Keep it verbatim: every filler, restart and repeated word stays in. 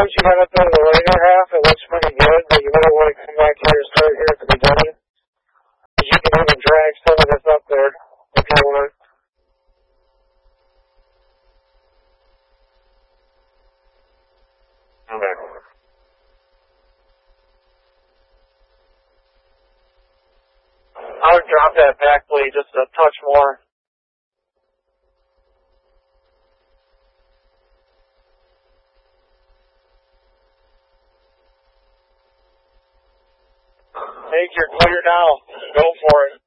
once you got up into the later half, it looks pretty good, but you might want to come back here and start here at the beginning. Because you can even drag some of this up there if you want. Okay. I would drop that back blade just a touch more. Take your clear now. Go for it.